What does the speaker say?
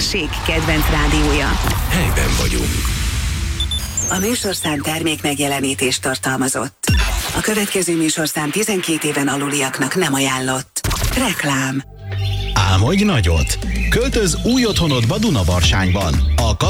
község kedvenc rádiója. Helyben vagyunk. A műsorszám termék megjelenítést tartalmazott. A következő műsorszám 12 éven aluliaknak nem ajánlott. Reklám. Álmodj nagyot! Költöz új otthonodba Dunabarsányban. A